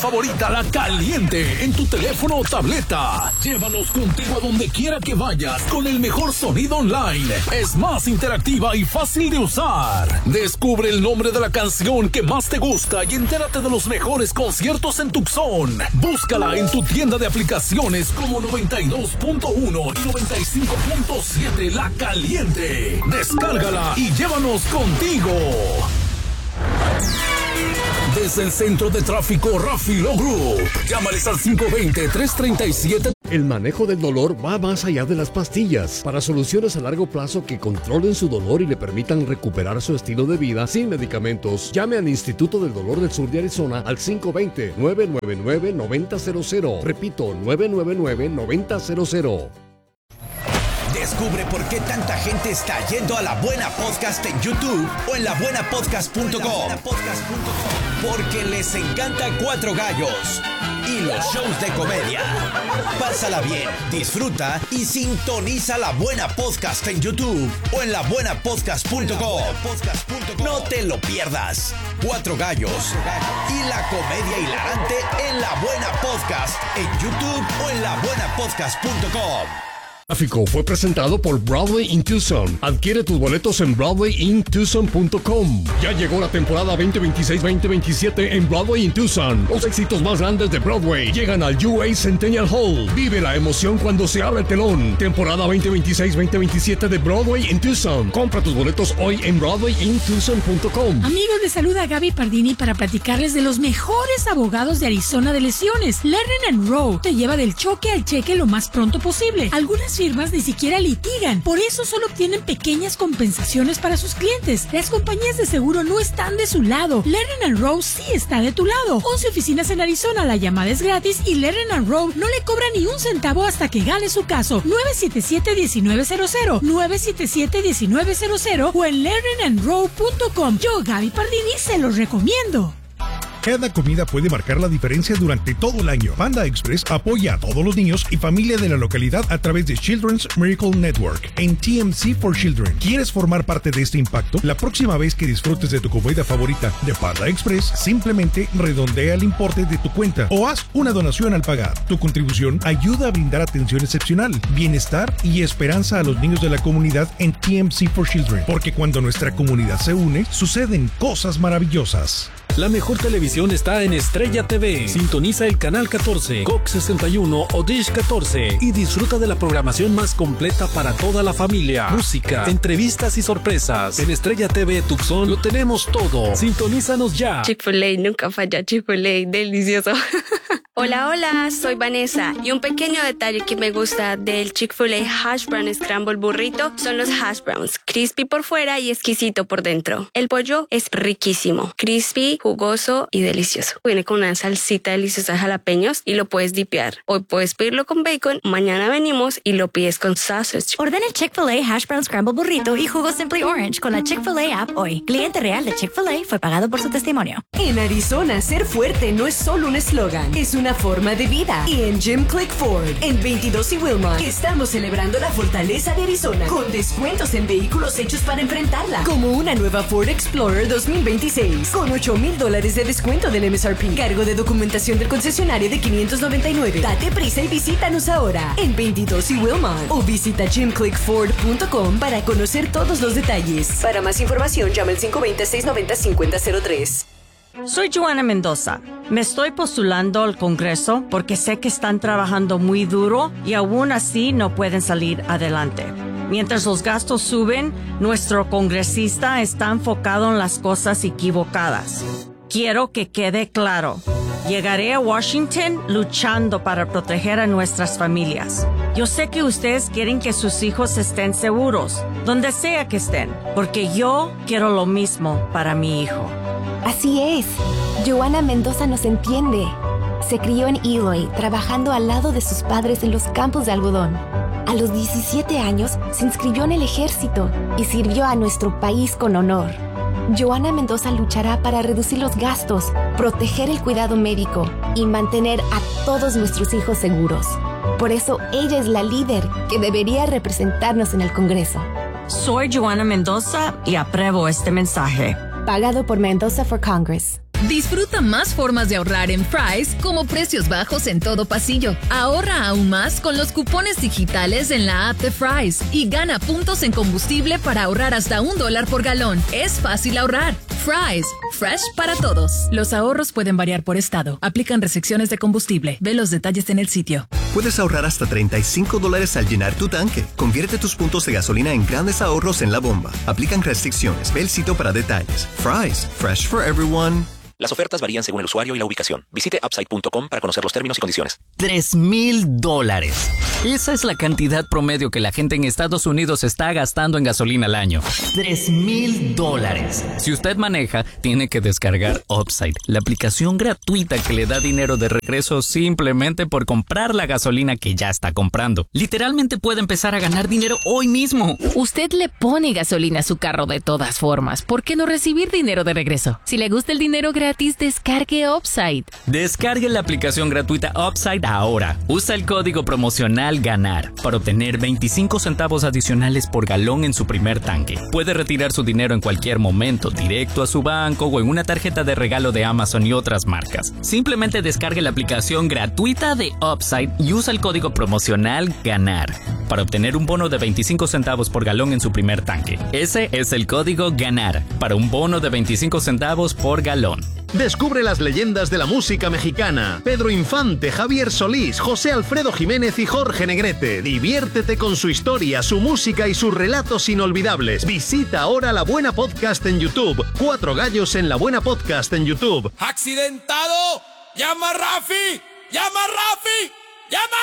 favorita, La Caliente, en tu teléfono o tableta. Llévanos contigo a donde quiera que vayas con el mejor sonido online. Es más interactiva y fácil de usar. Descubre el nombre de la canción que más te gusta y entérate de los mejores conciertos en Tucson. Búscala en tu tienda de aplicaciones como 92.1 y 95.7 La Caliente. Descárgala y llévanos contigo. Desde el Centro de Tráfico Rafi Law Group. Llámales al 520-337. El manejo del dolor va más allá de las pastillas. Para soluciones a largo plazo que controlen su dolor y le permitan recuperar su estilo de vida sin medicamentos, llame al Instituto del Dolor del Sur de Arizona al 520-999-9000. Repito, 999-9000. Descubre por qué tanta gente está yendo a La Buena Podcast en YouTube o en labuenapodcast.com. Porque les encanta Cuatro Gallos y los shows de comedia. Pásala bien, disfruta y sintoniza La Buena Podcast en YouTube o en labuenapodcast.com. No te lo pierdas. Cuatro Gallos y la comedia hilarante en La Buena Podcast en YouTube o en labuenapodcast.com. Tráfico fue presentado por Broadway in Tucson. Adquiere tus boletos en BroadwayInTucson.com. Ya llegó la temporada 2026-2027 en Broadway in Tucson. Los éxitos más grandes de Broadway llegan al UA Centennial Hall. Vive la emoción cuando se abre el telón. Temporada 2026-2027 de Broadway in Tucson. Compra tus boletos hoy en BroadwayInTucson.com. Amigos, les saluda Gaby Pardini para platicarles de los mejores abogados de Arizona de lesiones. Lerner & Rowe te lleva del choque al cheque lo más pronto posible. Algunas firmas ni siquiera litigan, por eso solo obtienen pequeñas compensaciones para sus clientes. Las compañías de seguro no están de su lado. Lerner & Rowe sí está de tu lado. 11 oficinas en Arizona, la llamada es gratis y Lerner & Rowe no le cobra ni un centavo hasta que gane su caso. 977-1900, 977-1900 o en lernerandrowe.com. Yo, Gaby Pardini, se los recomiendo. Cada comida puede marcar la diferencia durante todo el año. Panda Express apoya a todos los niños y familia de la localidad a través de Children's Miracle Network en TMC for Children. ¿Quieres formar parte de este impacto? La próxima vez que disfrutes de tu comida favorita de Panda Express, simplemente redondea el importe de tu cuenta o haz una donación al pagar. Tu contribución ayuda a brindar atención excepcional, bienestar y esperanza a los niños de la comunidad en TMC for Children. Porque cuando nuestra comunidad se une, suceden cosas maravillosas. La mejor televisión está en Estrella TV. Sintoniza el canal 14, Cox 61 o Dish 14 y disfruta de la programación más completa para toda la familia. Música, entrevistas y sorpresas. En Estrella TV Tucson lo tenemos todo. Sintonízanos ya. Chick-fil-A nunca falla. Chick-fil-A, delicioso. Hola, hola, soy Vanessa y un pequeño detalle que me gusta del Chick-fil-A Hash Brown Scramble Burrito son los hash browns, crispy por fuera y exquisito por dentro. El pollo es riquísimo, crispy, jugoso y delicioso. Viene con una salsita deliciosa de jalapeños y lo puedes dipear. Hoy puedes pedirlo con bacon, mañana venimos y lo pides con sausage. Ordena el Chick-fil-A Hash Brown Scramble Burrito y jugo Simply Orange con la Chick-fil-A app hoy. Cliente real de Chick-fil-A fue pagado por su testimonio. En Arizona, ser fuerte no es solo un eslogan, es una forma de vida. Y en Jim Click Ford, en 22 y Wilmot, estamos celebrando la fortaleza de Arizona con descuentos en vehículos hechos para enfrentarla, como una nueva Ford Explorer 2026 con $8,000 de descuento del MSRP, cargo de documentación del concesionario de $599. Date prisa y visítanos ahora en 22 y Wilmot o visita jimclickford.com para conocer todos los detalles. Para más información, llama al 520-690-5003. Soy Joana Mendoza. Me estoy postulando al Congreso porque sé que están trabajando muy duro y aún así no pueden salir adelante. Mientras los gastos suben, nuestro congresista está enfocado en las cosas equivocadas. Quiero que quede claro. Llegaré a Washington luchando para proteger a nuestras familias. Yo sé que ustedes quieren que sus hijos estén seguros, donde sea que estén, porque yo quiero lo mismo para mi hijo. Así es. Joana Mendoza nos entiende. Se crió en Eloy, trabajando al lado de sus padres en los campos de algodón. A los 17 años se inscribió en el ejército y sirvió a nuestro país con honor. Joana Mendoza luchará para reducir los gastos, proteger el cuidado médico y mantener a todos nuestros hijos seguros. Por eso ella es la líder que debería representarnos en el Congreso. Soy Joana Mendoza y apruebo este mensaje. Pagado por Mendoza for Congress. Disfruta más formas de ahorrar en Fry's, como precios bajos en todo pasillo. Ahorra aún más con los cupones digitales en la app de Fry's y gana puntos en combustible para ahorrar hasta $1 por galón. Es fácil ahorrar. Fry's, fresh para todos. Los ahorros pueden variar por estado. Aplican restricciones de combustible. Ve los detalles en el sitio. Puedes ahorrar hasta $35 al llenar tu tanque. Convierte tus puntos de gasolina en grandes ahorros en la bomba. Aplican restricciones. Ve el sitio para detalles. Fry's, fresh for everyone. Las ofertas varían según el usuario y la ubicación. Visite upside.com para conocer los términos y condiciones. $3,000. Esa es la cantidad promedio que la gente en Estados Unidos está gastando en gasolina al año. $3,000. Si usted maneja, tiene que descargar Upside, la aplicación gratuita que le da dinero de regreso simplemente por comprar la gasolina que ya está comprando. Literalmente puede empezar a ganar dinero hoy mismo. Usted le pone gasolina a su carro de todas formas. ¿Por qué no recibir dinero de regreso? Si le gusta el dinero gratis, descargue Upside. Descargue la aplicación gratuita Upside ahora. Usa el código promocional GANAR para obtener 25 centavos adicionales por galón en su primer tanque. Puede retirar su dinero en cualquier momento, directo a su banco o en una tarjeta de regalo de Amazon y otras marcas. Simplemente descargue la aplicación gratuita de Upside y usa el código promocional GANAR para obtener un bono de 25 centavos por galón en su primer tanque. Ese es el código GANAR para un bono de 25 centavos por galón. Descubre las leyendas de la música mexicana. Pedro Infante, Javier Solís, José Alfredo Jiménez y Jorge Negrete. Diviértete con su historia, su música y sus relatos inolvidables. Visita ahora La Buena Podcast en YouTube. 4 gallos en La Buena Podcast en YouTube. ¡Accidentado! ¡Llama a Rafi! ¡Llama a Rafi! ¡Llama